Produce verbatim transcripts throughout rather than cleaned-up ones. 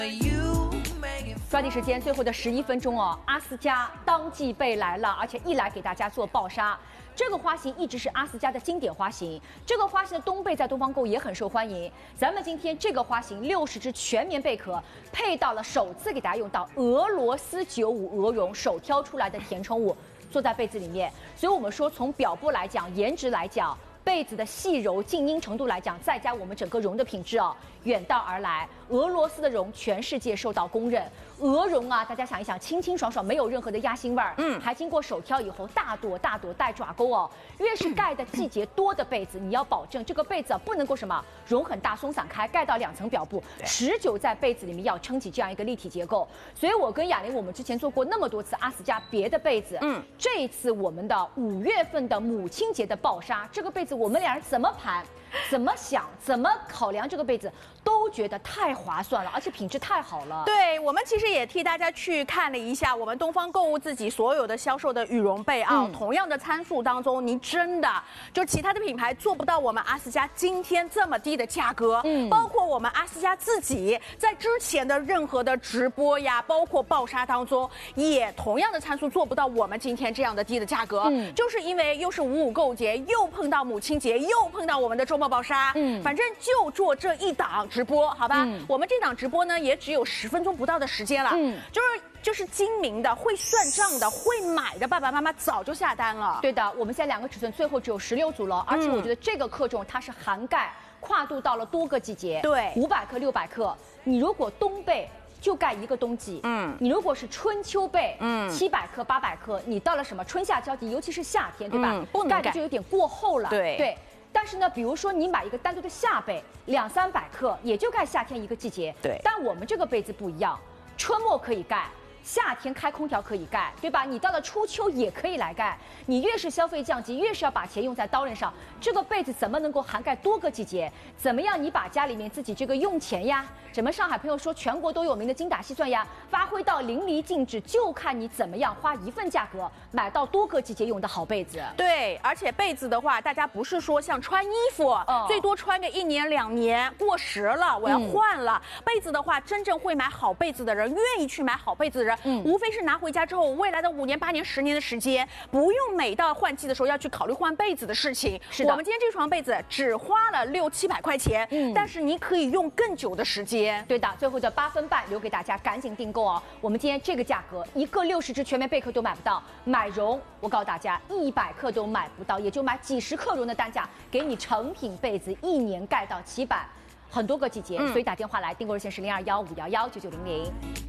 抓紧时间，最后的十一分钟哦，阿斯加当季被来了，而且一来给大家做爆杀。这个花型一直是阿斯加的经典花型，这个花型的冬被在东方购也很受欢迎。咱们今天这个花型六十只全棉贝壳，配到了首次给大家用到俄罗斯九五鹅绒手挑出来的填充物，做在被子里面。所以我们说，从表布来讲，颜值来讲。被子的细柔、静音程度来讲，再加我们整个绒的品质哦，远道而来。俄罗斯的绒全世界受到公认，鹅绒啊，大家想一想，清清爽爽，没有任何的压心味儿，嗯，还经过手挑以后，大朵大朵带爪钩哦。越是盖的季节多的被子，你要保证这个被子啊不能够什么绒很大松散开，盖到两层表布，持久在被子里面要撑起这样一个立体结构。所以我跟雅玲，我们之前做过那么多次阿斯加别的被子，嗯，这一次我们的五月份的母亲节的爆杀，这个被子我们俩人怎么盘？怎么想，怎么考量这个被子，都觉得太划算了，而且品质太好了。 对，我们其实也替大家去看了一下我们东方购物自己所有的销售的羽绒被啊，嗯、同样的参数当中，您真的就其他的品牌做不到我们阿斯加今天这么低的价格。嗯，包括我们阿斯加自己在之前的任何的直播呀，包括爆杀当中，也同样的参数做不到我们今天这样的低的价格。嗯，就是因为又是五五购节，又碰到母亲节，又碰到我们的周末爆杀，嗯，反正就做这一档直播，好吧？嗯、我们这档直播呢，也只有十分钟不到的时间了，嗯，就是就是精明的、会算账的、会买的爸爸妈妈早就下单了。 对的，我们现在两个尺寸最后只有十六组了，而且我觉得这个克重它是涵盖跨度到了多个季节， 对， 五百克、六百克，你如果冬被。就盖一个冬季，嗯，你如果是春秋被，嗯，七百克、八百克，你到了什么春夏交替，尤其是夏天，对吧？嗯、不能盖的就有点过厚了， 对对。但是呢，比如说你买一个单独的夏被，两三百克，也就盖夏天一个季节， 对。 但我们这个被子不一样，春末可以盖。夏天开空调可以盖，对吧？你到了初秋也可以来盖。你越是消费降级，越是要把钱用在刀刃上。这个被子怎么能够涵盖多个季节？怎么样？你把家里面自己这个用钱呀，什么上海朋友说全国都有名的精打细算呀，发挥到淋漓尽致，就看你怎么样花一份价格买到多个季节用的好被子。 对，而且被子的话，大家不是说像穿衣服，哦、最多穿个一年两年，过时了我要换了。嗯、被子的话，真正会买好被子的人，愿意去买好被子的人。嗯，无非是拿回家之后，未来的五年、八年、十年的时间，不用每到换季的时候要去考虑换被子的事情。 是的， 我们今天这床被子只花了六七百块钱，嗯，但是你可以用更久的时间。 对的，最后的八分半留给大家，赶紧订购哦。我们今天这个价格，一个六十只全棉被壳都买不到，买绒我告诉大家，一百克都买不到，也就买几十克绒的单价，给你成品被子一年盖到起板。很多个季节，所以打电话来，订购热线是零二幺五幺幺九九零零。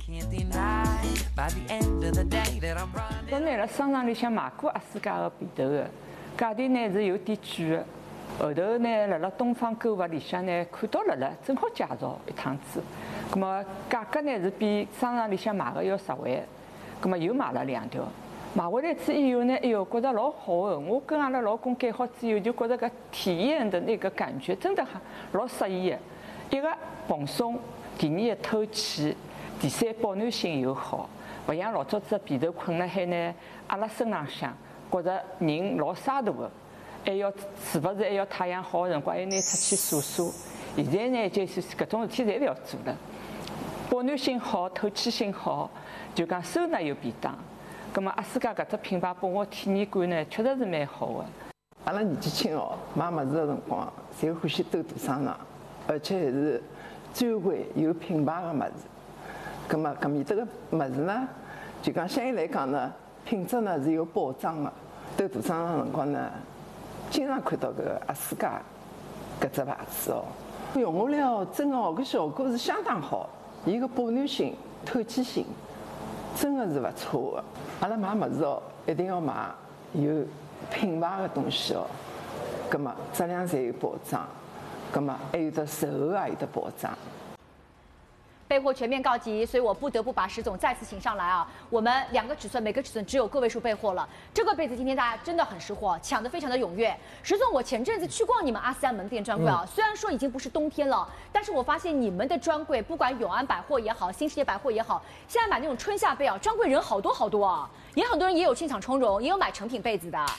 我呢辣商场里向买过阿斯加个被头个，价钿呢是有点贵个。后头呢辣辣东方购物里向呢看到了了，正好介绍一趟子。那么价格呢是比商场里向买个要实惠。那么又买了两条，买回来之以后呢，哎哟，觉得老好个。我跟阿拉老公盖好之后，就觉得搿体验的那个感觉真的老适意个。一个蓬松，第二个透气，第三保暖性又好，勿像老早子被头困辣海呢，阿拉身浪向觉着人老沙大个，还要是勿是还要太阳好个辰光还要拿出去晒晒。现在呢，就是搿种事体侪勿要做了，保暖性好，透气性好，就讲收纳又便当。葛末阿斯加搿只品牌拨我体验感呢，确实是蛮好个。 阿拉年纪轻哦，买物事个辰光，侪欢喜兜大商场。而且还是专柜有品牌的物事，咁么搿面搭个物事呢，就讲相对来讲呢，品质呢是有保障的。兜大商场辰光呢，经常看到搿个阿斯加搿只牌子哦，用下来哦，真的哦，搿效果是相当好，伊个保暖性、透气性真的是勿错的。阿拉买物事哦，一定要买有品牌的东西哦，咁么质量才有保障。那么还有的售后也有的保障。 备货全面告急，所以我不得不把石总再次请上来啊！我们两个尺寸，每个尺寸只有个位数备货了。这个被子今天大家真的很识货，抢得非常的踊跃。石总，我前阵子去逛你们阿斯加门店专柜啊，嗯、虽然说已经不是冬天了，但是我发现你们的专柜，不管永安百货也好，新世界百货也好，现在买那种春夏被啊，专柜人好多好多啊，也很多人也有现场充绒，也有买成品被子的。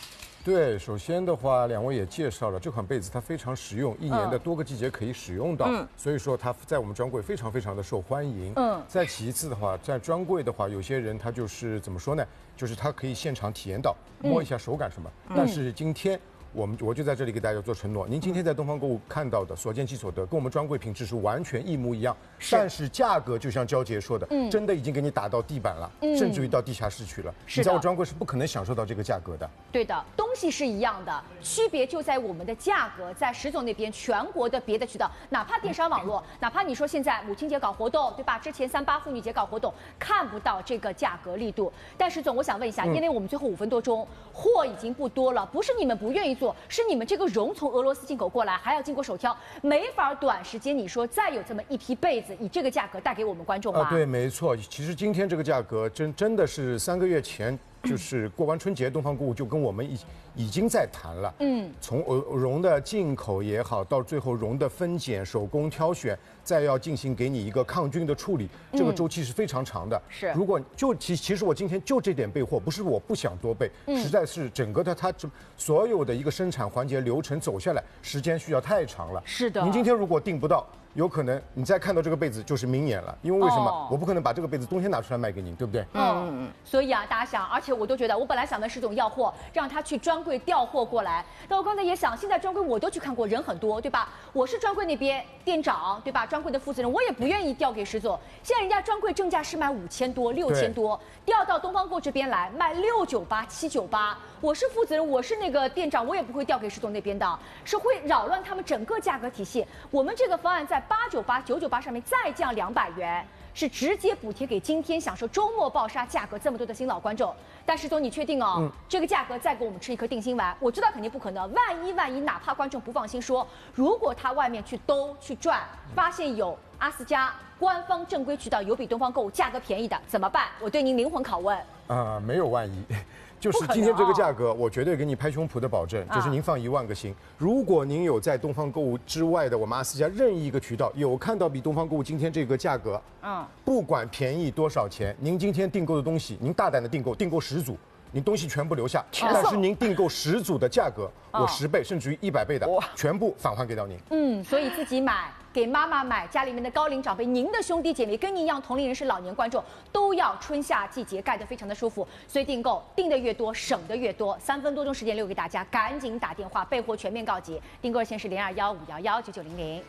对，首先的话，两位也介绍了这款被子，它非常实用，一年的多个季节可以使用到，嗯、所以说它在我们专柜非常非常的受欢迎。嗯，再其次的话，在专柜的话，有些人他就是怎么说呢？就是他可以现场体验到，摸一下手感什么。嗯、但是今天。我们我就在这里给大家做承诺，您今天在东方购物看到的所见即所得，跟我们专柜品质是完全一模一样，但是价格就像焦杰说的，嗯、真的已经给你打到地板了，嗯、甚至于到地下室去了。你在我专柜是不可能享受到这个价格的。 对的，东西是一样的，区别就在我们的价格，在石总那边全国的别的渠道，哪怕电商网络，哪怕你说现在母亲节搞活动，对吧？之前三八妇女节搞活动看不到这个价格力度。但石总，我想问一下，因为我们最后五分多钟货已经不多了，不是你们不愿意做。是你们这个绒从俄罗斯进口过来，还要经过手挑，没法短时间你说再有这么一批被子以这个价格带给我们观众吧？ 啊，对，没错。其实今天这个价格真真的是三个月前，就是过完春节，东方购物就跟我们已已经在谈了。嗯，从俄绒的进口也好，到最后绒的分拣、手工挑选，再要进行给你一个抗菌的处理，这个周期是非常长的。 是， 如果就其其实我今天就这点备货，不是我不想多备，嗯、实在是整个的它这所有的一个生产环节流程走下来，时间需要太长了。 是的， 您今天如果订不到。有可能你再看到这个被子就是明年了，因为为什么？哦、我不可能把这个被子冬天拿出来卖给您，对不对？ 嗯嗯。所以啊，大家想，而且我都觉得，我本来想问石总要货，让他去专柜调货过来。但我刚才也想，现在专柜我都去看过，人很多，对吧？我是专柜那边店长，对吧？专柜的负责人，我也不愿意调给石总。现在人家专柜正价是卖五千多、六千多，调到东方购这边来卖六九八、七九八。我是负责人，我是那个店长，我也不会调给石总那边的，是会扰乱他们整个价格体系。我们这个方案在八九八、九九八上面再降两百元，是直接补贴给今天享受周末暴杀价格这么多的新老观众。但石总，你确定哦？嗯、这个价格再给我们吃一颗定心丸？我知道肯定不可能。万一万一，哪怕观众不放心说，如果他外面去兜去转，发现有阿斯加官方正规渠道有比东方购物价格便宜的，怎么办？我对您灵魂拷问。 啊、呃，没有万一。就是今天这个价格，我绝对给你拍胸脯的保证，就是您放一万个心。如果您有在东方购物之外的我们阿斯加任意一个渠道有看到比东方购物今天这个价格，嗯，不管便宜多少钱，您今天订购的东西，您大胆的订购，订购十组。您东西全部留下，但是您订购十组的价格，我十倍甚至于一百倍的，全部返还给到您。 嗯，所以自己买，给妈妈买，家里面的高龄长辈，您的兄弟姐妹跟您一样同龄人是老年观众，都要春夏季节盖得非常的舒服。所以订购订的越多，省的越多。三分多钟时间留给大家，赶紧打电话，备货全面告急。订购热线是零二幺五幺幺九九零零。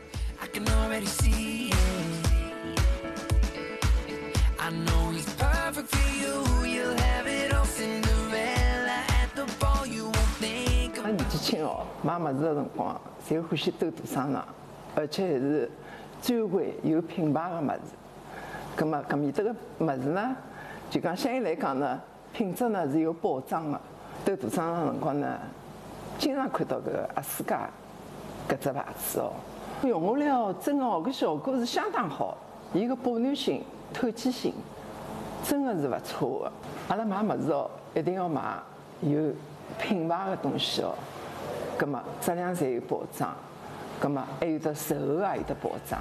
俺年纪轻哦，买物事的辰光，侪欢喜兜大商场，而且还是专柜有品牌的物事。葛么，搿面搭个物事呢，就讲相对来讲呢，品质呢是有保障的。兜大商场的辰光呢，经常看到搿个阿斯加搿只牌子哦，用下来哦，真的哦，搿效果是相当好，伊个保暖性、透气性，真的是勿错的。阿拉买物事哦，一定要买有品牌的东西哦，葛么质量才有保障，葛么还有得售后也有得保障。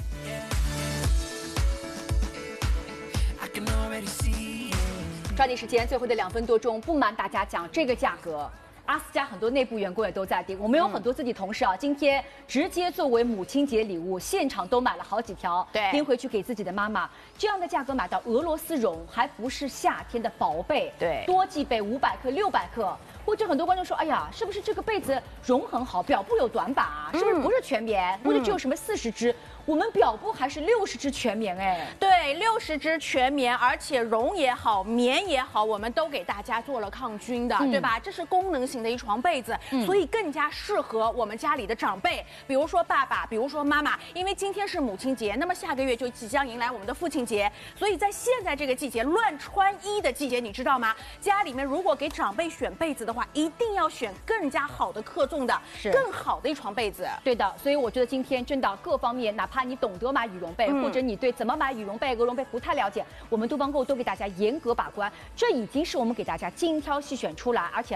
抓紧时间，最后的两分多钟，不瞒大家讲，这个价格。阿斯加很多内部员工也都在订，我们有很多自己同事啊，今天直接作为母亲节礼物，现场都买了好几条， 对， 拎回去给自己的妈妈。这样的价格买到俄罗斯绒，还不是夏天的薄被， 对， 多寄被五百克、六百克。或者很多观众说，哎呀，是不是这个被子绒很好，表布有短板啊？是不是不是全棉？或者只有什么四十支？我们表布还是六十支全棉哎， 对，六十支全棉，而且绒也好，棉也好，我们都给大家做了抗菌的，嗯、对吧？这是功能型的一床被子，嗯、所以更加适合我们家里的长辈，比如说爸爸，比如说妈妈。因为今天是母亲节，那么下个月就即将迎来我们的父亲节，所以在现在这个季节乱穿衣的季节，你知道吗？家里面如果给长辈选被子的话，一定要选更加好的克重的，更好的一床被子。 对的，所以我觉得今天真的各方面，哪怕你懂得买羽绒被，嗯、或者你对怎么买羽绒被、鹅绒被不太了解，我们东方购都给大家严格把关。这已经是我们给大家精挑细选出来，而且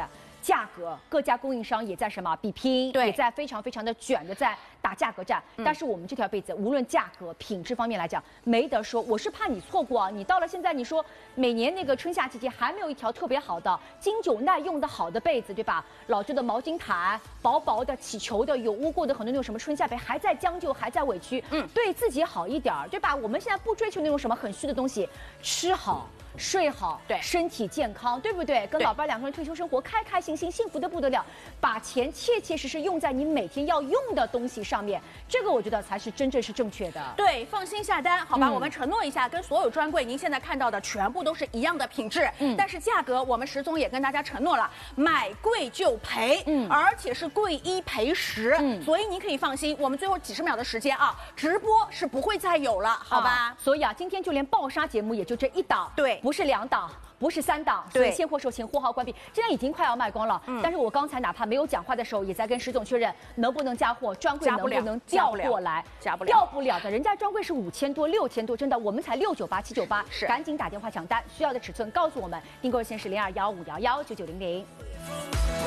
价格，各家供应商也在什么比拼， 对， 也在非常非常的卷的在打价格战。嗯、但是我们这条被子，无论价格、品质方面来讲，没得说。我是怕你错过啊，你到了现在，你说每年那个春夏季节还没有一条特别好的、经久耐用的好的被子，对吧？老旧的毛巾毯，薄薄的、起球的，有污垢的，很多那种什么春夏被还在将就，还在委屈。嗯，对自己好一点，对吧？我们现在不追求那种什么很虚的东西，吃好。睡好， 对， 身体健康，对不对？跟老伴两个人退休生活，开开心心，幸福的不得了。把钱切切实实用在你每天要用的东西上面，这个我觉得才是真正是正确的。 对，放心下单，好吧？嗯、我们承诺一下，跟所有专柜您现在看到的全部都是一样的品质，嗯，但是价格我们石总也跟大家承诺了，买贵就赔，嗯，而且是贵一赔十，嗯，所以您可以放心，我们最后几十秒的时间啊，直播是不会再有了，好吧？ 啊、所以啊，今天就连爆杀节目也就这一档， 对。 不是两档，不是三档，所以现货售前货号关闭，现在已经快要卖光了。嗯，但是我刚才哪怕没有讲话的时候，也在跟石总确认能不能加货，专柜能不能调过来， 加不了， 调不了的，人家专柜是五千多、六千多，真的，我们才六九八、七九八， 是， 赶紧打电话抢单，需要的尺寸告诉我们，订购热线是零二幺五幺幺九九零零。